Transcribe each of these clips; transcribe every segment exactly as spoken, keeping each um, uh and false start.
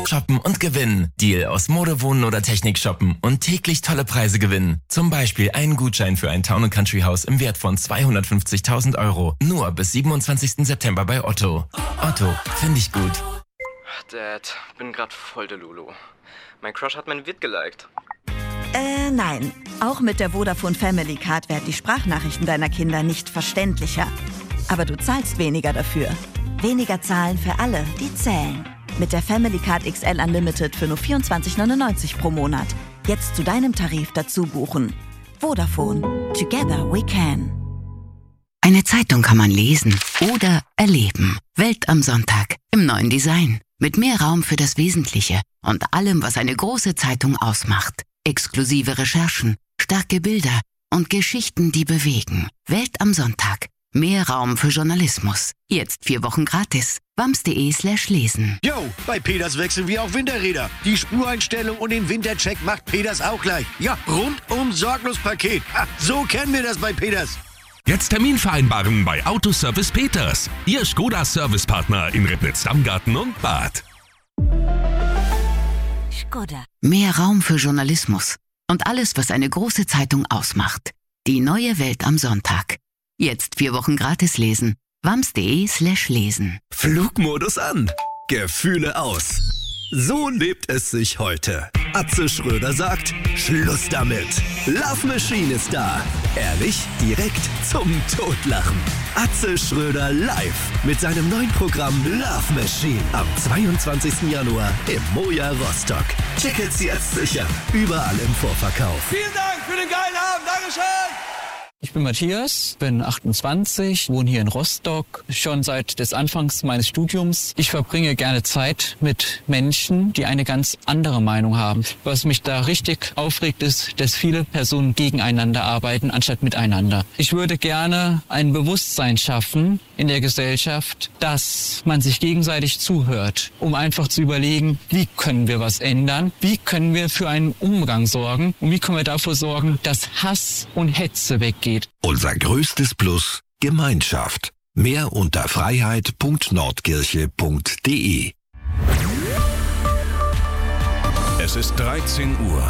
Shoppen und gewinnen. Deal aus Mode, Wohnen oder Technik shoppen und täglich tolle Preise gewinnen. Zum Beispiel einen Gutschein für ein Town and Country Haus im Wert von zweihundertfünfzigtausend Euro. Nur bis siebenundzwanzigsten September bei Otto. Otto, finde ich gut. Dad, bin grad voll der Lulu. Mein Crush hat mein Vid geliked. Äh, nein. Auch mit der Vodafone Family Card werden die Sprachnachrichten deiner Kinder nicht verständlicher. Aber du zahlst weniger dafür. Weniger zahlen für alle, die zählen. Mit der Family Card X L Unlimited für nur vierundzwanzig neunundneunzig pro Monat. Jetzt zu deinem Tarif dazu buchen. Vodafone. Together we can. Eine Zeitung kann man lesen oder erleben. Welt am Sonntag im neuen Design. Mit mehr Raum für das Wesentliche und allem, was eine große Zeitung ausmacht. Exklusive Recherchen, starke Bilder und Geschichten, die bewegen. Welt am Sonntag. Mehr Raum für Journalismus. Jetzt vier Wochen gratis. wams.de slash lesen. Yo, bei Peters wechseln wir auch Winterräder. Die Spureinstellung und den Wintercheck macht Peters auch gleich. Ja, rundum sorglos Paket. Ha, so kennen wir das bei Peters. Jetzt Termin vereinbaren bei Autoservice Peters. Ihr Skoda-Servicepartner in Ribnitz-Dammgarten und Bad. Skoda. Mehr Raum für Journalismus und alles, was eine große Zeitung ausmacht. Die neue Welt am Sonntag. Jetzt vier Wochen gratis lesen. wams.de slash lesen. Flugmodus an. Gefühle aus. So lebt es sich heute. Atze Schröder sagt, Schluss damit. Love Machine ist da. Ehrlich, direkt zum Totlachen. Atze Schröder live mit seinem neuen Programm Love Machine am zweiundzwanzigsten Januar im Moja Rostock. Tickets jetzt sichern. Überall im Vorverkauf. Vielen Dank für den geilen Abend. Dankeschön. Ich bin Matthias, bin achtundzwanzig, wohne hier in Rostock, schon seit des Anfangs meines Studiums. Ich verbringe gerne Zeit mit Menschen, die eine ganz andere Meinung haben. Was mich da richtig aufregt, ist, dass viele Personen gegeneinander arbeiten, anstatt miteinander. Ich würde gerne ein Bewusstsein schaffen in der Gesellschaft, dass man sich gegenseitig zuhört, um einfach zu überlegen, wie können wir was ändern, wie können wir für einen Umgang sorgen und wie können wir dafür sorgen, dass Hass und Hetze weggeht. Unser größtes Plus: Gemeinschaft. Mehr unter freiheit punkt nordkirche punkt de. Es ist dreizehn Uhr.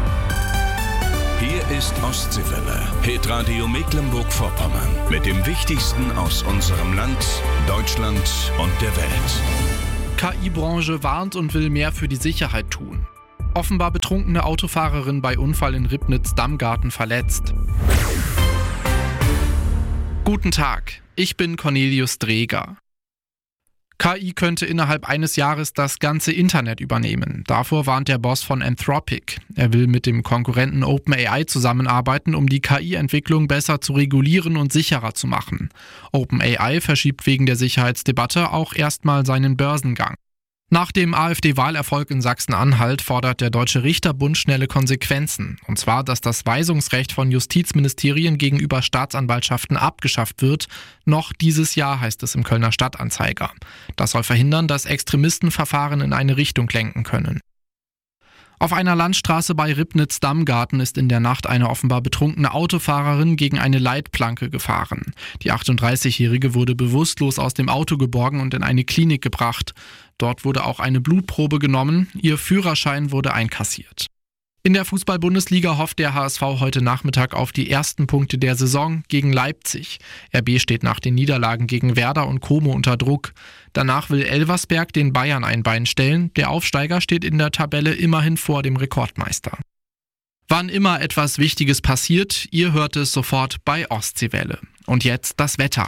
Hier ist Ostseewelle, Hitradio Mecklenburg-Vorpommern. Mit dem Wichtigsten aus unserem Land, Deutschland und der Welt. K I-Branche warnt und will mehr für die Sicherheit tun. Offenbar betrunkene Autofahrerin bei Unfall in Ribnitz-Dammgarten verletzt. Guten Tag, ich bin Cornelius Dreger. K I könnte innerhalb eines Jahres das ganze Internet übernehmen. Davor warnt der Boss von Anthropic. Er will mit dem Konkurrenten OpenAI zusammenarbeiten, um die K I-Entwicklung besser zu regulieren und sicherer zu machen. OpenAI verschiebt wegen der Sicherheitsdebatte auch erstmal seinen Börsengang. Nach dem AfD-Wahlerfolg in Sachsen-Anhalt fordert der Deutsche Richterbund schnelle Konsequenzen. Und zwar, dass das Weisungsrecht von Justizministerien gegenüber Staatsanwaltschaften abgeschafft wird. Noch dieses Jahr, heißt es im Kölner Stadtanzeiger. Das soll verhindern, dass Extremisten Verfahren in eine Richtung lenken können. Auf einer Landstraße bei Ribnitz-Dammgarten ist in der Nacht eine offenbar betrunkene Autofahrerin gegen eine Leitplanke gefahren. Die achtunddreißigjährige wurde bewusstlos aus dem Auto geborgen und in eine Klinik gebracht. Dort wurde auch eine Blutprobe genommen. Ihr Führerschein wurde einkassiert. In der Fußball-Bundesliga hofft der H S V heute Nachmittag auf die ersten Punkte der Saison gegen Leipzig. R B steht nach den Niederlagen gegen Werder und Como unter Druck. Danach will Elversberg den Bayern ein Bein stellen. Der Aufsteiger steht in der Tabelle immerhin vor dem Rekordmeister. Wann immer etwas Wichtiges passiert, ihr hört es sofort bei Ostseewelle. Und jetzt das Wetter.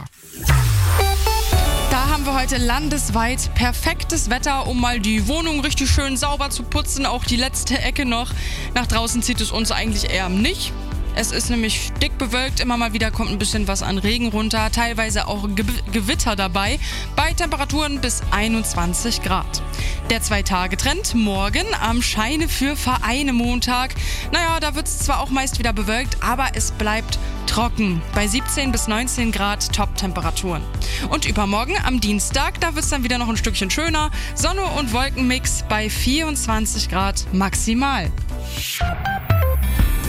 Da haben wir heute landesweit perfektes Wetter, um mal die Wohnung richtig schön sauber zu putzen. Auch die letzte Ecke noch. Nach draußen zieht es uns eigentlich eher nicht. Es ist nämlich dick bewölkt, immer mal wieder kommt ein bisschen was an Regen runter, teilweise auch Ge- Gewitter dabei, bei Temperaturen bis einundzwanzig Grad. Der Zwei-Tage-Trend morgen am Scheine für Vereine Montag. Naja, da wird es zwar auch meist wieder bewölkt, aber es bleibt trocken. Bei siebzehn bis neunzehn Grad Top-Temperaturen. Und übermorgen am Dienstag, da wird es dann wieder noch ein Stückchen schöner. Sonne und Wolkenmix bei vierundzwanzig Grad maximal.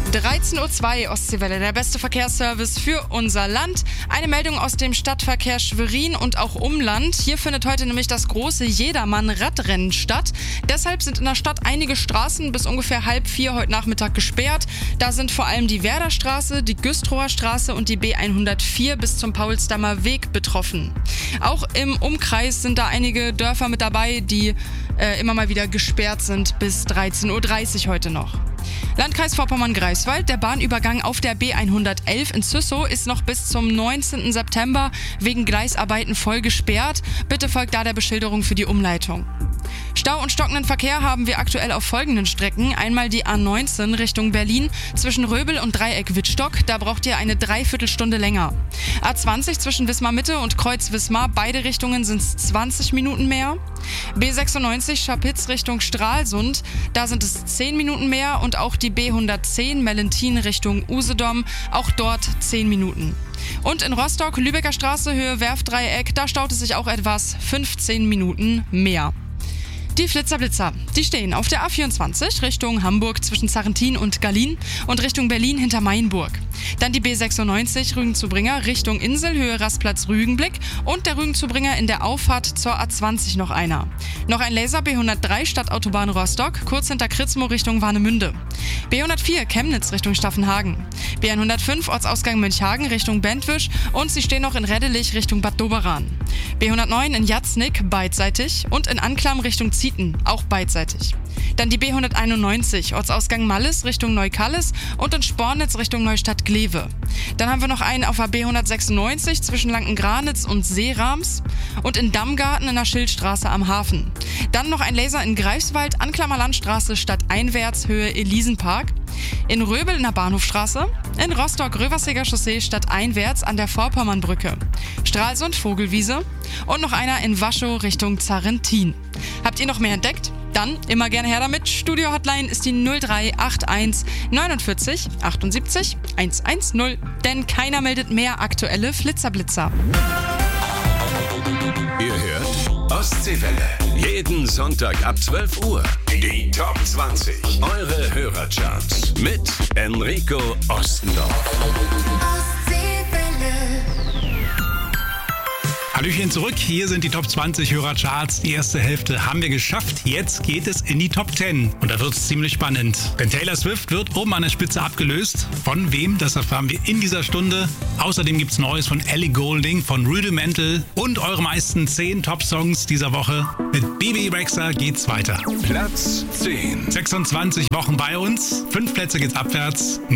dreizehn Uhr zwei, Ostseewelle, der beste Verkehrsservice für unser Land. Eine Meldung aus dem Stadtverkehr Schwerin und auch Umland. Hier findet heute nämlich das große Jedermann-Radrennen statt. Deshalb sind in der Stadt einige Straßen bis ungefähr halb vier heute Nachmittag gesperrt. Da sind vor allem die Werderstraße, die Güstrower Straße und die B hundertvier bis zum Paulsdammer Weg betroffen. Auch im Umkreis sind da einige Dörfer mit dabei, die äh, immer mal wieder gesperrt sind bis dreizehn Uhr dreißig heute noch. Landkreis Vorpommern-Greifswald, der Bahnübergang auf der B hundertelf in Züssow ist noch bis zum neunzehnten September wegen Gleisarbeiten voll gesperrt. Bitte folgt da der Beschilderung für die Umleitung. Stau und stockenden Verkehr haben wir aktuell auf folgenden Strecken. Einmal die A neunzehn Richtung Berlin zwischen Röbel und Dreieck Wittstock. Da braucht ihr eine Dreiviertelstunde länger. A zwanzig zwischen Wismar Mitte und Kreuz Wismar. Beide Richtungen sind es zwanzig Minuten mehr. B sechsundneunzig Schapitz Richtung Stralsund. Da sind es zehn Minuten mehr. Und auch die B hundertzehn Mellentin Richtung Usedom. Auch dort zehn Minuten. Und in Rostock, Lübecker Straße, Höhe Werftdreieck. Da staut es sich auch etwas, fünfzehn Minuten mehr. Die Flitzerblitzer, die stehen auf der A vierundzwanzig Richtung Hamburg zwischen Zarrentin und Gallien und Richtung Berlin hinter Mainburg. Dann die B sechsundneunzig Rügen-zu-Bringer Richtung Insel, Höhe Rastplatz-Rügenblick und der Rügen-zu-Bringer in der Auffahrt zur A zwanzig noch einer. Noch ein Laser B hundertdrei Stadtautobahn Rostock, kurz hinter Kritzmo Richtung Warnemünde. B hundertvier Chemnitz Richtung Staffenhagen. B hundertfünf Ortsausgang Mönchhagen Richtung Bentwisch und sie stehen noch in Reddelich Richtung Bad Doberan. B hundertneun in Jatznick beidseitig und in Anklam Richtung Zieten, auch beidseitig. Dann die B hunderteinundneunzig, Ortsausgang Malles Richtung Neukalles und in Spornitz Richtung Neustadt-Glewe. Dann haben wir noch einen auf der B hundertsechsundneunzig zwischen Lanken-Granitz und Seerams und in Dammgarten in der Schildstraße am Hafen. Dann noch ein Laser in Greifswald, Anklammer Landstraße stadteinwärts, Höhe Elisenpark. In Röbel in der Bahnhofstraße, in Rostock Röverseger Chaussee stadteinwärts an der Vorpommernbrücke, Stralsund Vogelwiese und noch einer in Waschow Richtung Zarrentin. Habt ihr noch mehr entdeckt? Dann immer gerne her damit. Studio-Hotline ist die null drei acht eins neunundvierzig achtundsiebzig hundertzehn, denn keiner meldet mehr aktuelle Flitzerblitzer. Ihr hört Ostseewelle. Jeden Sonntag ab zwölf Uhr. Die Top zwanzig. Eure Hörercharts mit Enrico Ostendorf. Hallöchen zurück, hier sind die Top zwanzig Hörercharts. Die erste Hälfte haben wir geschafft. Jetzt geht es in die Top zehn. Und da wird es ziemlich spannend. Denn Taylor Swift wird oben an der Spitze abgelöst. Von wem, das erfahren wir in dieser Stunde. Außerdem gibt es Neues von Ellie Goulding, von Rudimental und eure meisten zehn Top-Songs dieser Woche. Mit Bibi Rexha geht's weiter. Platz zehn. sechsundzwanzig Wochen bei uns. Fünf Plätze geht's abwärts.